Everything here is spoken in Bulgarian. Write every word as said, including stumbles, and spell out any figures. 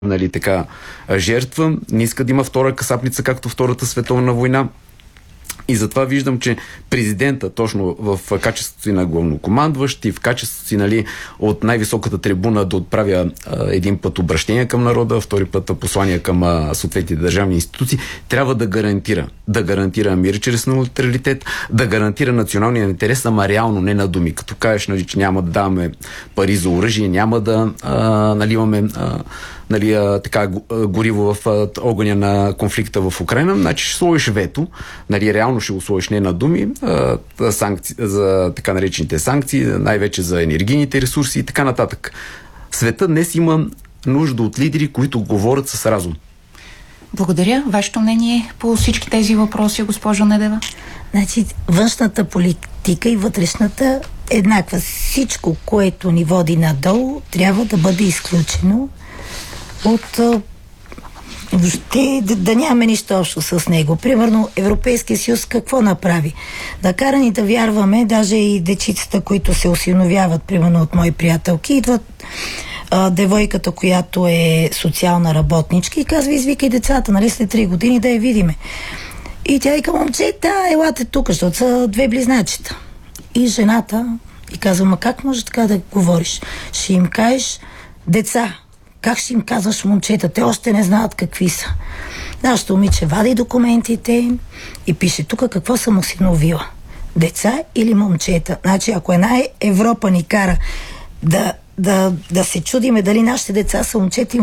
нали, така, жертва, не иска да има втора касапница, както Втората световна война. И затова виждам, че президента, точно в качеството си на главнокомандващ и в качеството си, нали, от най-високата трибуна да отправя а, един път обращение към народа, втори път послание към а, съответните държавни институции, трябва да гарантира. Да гарантира мир чрез неутралитет, да гарантира националния интерес, ама реално, не на думи. Като кажеш, нали, че няма да даваме пари за оръжие, няма да а, наливаме а, нали, а, така, гориво в а, огъня на конфликта в Украйна, значи ще сложиш вето, нали, реално ще го сложиш не на думи, а, санкци, за така наречените санкции, най-вече за енергийните ресурси и така нататък. Света днес има нужда от лидери, които говорят с разум. Благодаря. Вашето мнение по всички тези въпроси, госпожо Недева? Значи, външната политика и вътрешната еднаква. Всичко, което ни води надолу, трябва да бъде изключено от въобще да, да нямаме нищо общо с него. Примерно Европейския съюз какво направи? Да кара ни да вярваме, даже и дечицата, които се осиновяват, примерно от мои приятелки, идват а, девойката, която е социална работничка и казва, извикай децата, нали, след три години да я видиме. И тя вика, момчета, елате тук, защото са две близначета. И жената и казва, ма как може така да говориш? Ще им кажеш, деца. Как ще им казваш момчета? Те още не знаят какви са. Нашето момиче вади документите и пише тук какво съм осиновила. Деца или момчета. Значи, ако една Европа ни кара да, да, да се чудиме дали нашите деца са момчета и